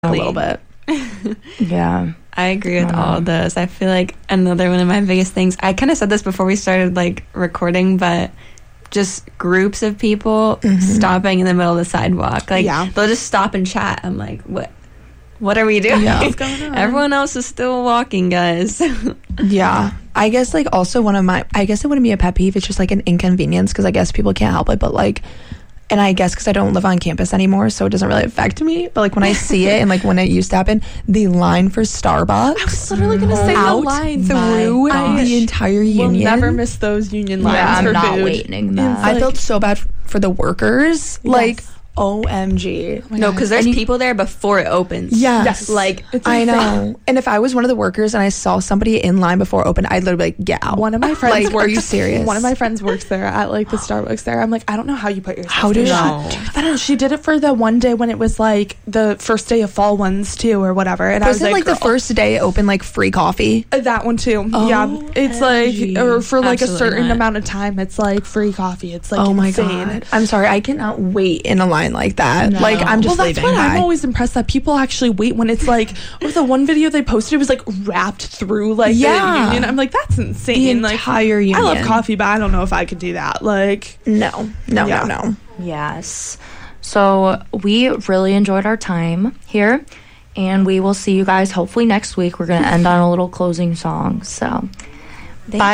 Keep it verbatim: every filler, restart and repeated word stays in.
a little bit. Yeah. I agree with I all of those. I feel like another one of my biggest things, I kind of said this before we started like recording, but just groups of people mm-hmm. stopping in the middle of the sidewalk. Like yeah. they'll just stop and chat. I'm like, what? What are we doing? Yeah. What's going on? Everyone else is still walking, guys. Yeah. I guess like also one of my, I guess it wouldn't be a pet peeve. It's just like an inconvenience because I guess people can't help it. But like, and I guess because I don't live on campus anymore, so it doesn't really affect me. But like when I see it and like when it used to happen, the line for Starbucks. I was literally going to say the line through the entire union. We'll never miss those union lines yeah, for I'm not food. waiting that. I felt so bad for the workers. Yes. Like, O M G. Oh no, because there's you, people there before it opens. Yes. yes. Like, it's I know. And if I was one of the workers and I saw somebody in line before it opened, I'd literally be like, get out. One of my friends like, works, are you serious? One of my friends works there at like the Starbucks there. I'm like, I don't know how you put yourself How through did that. she? I don't know. She did it for the one day when it was like the first day of fall ones too or whatever. And Wasn't I was like, like, the first day open like free coffee? Uh, that one too. Oh, yeah. It's like, or for like Absolutely a certain not. amount of time, it's like free coffee. It's like oh my insane. God. I'm sorry. I cannot wait in a line like that. No. Like, I'm just well, that's leaving. what Bye. I'm always impressed that people actually wait when it's like, or the one video they posted, it was like wrapped through like Yeah. the union. I'm like, that's insane. The like, entire union. I love coffee, but I don't know if I could do that. Like, no, no, yeah. no, no. Yes. So we really enjoyed our time here, and we will see you guys hopefully next week. We're going to end on a little closing song. So Bye.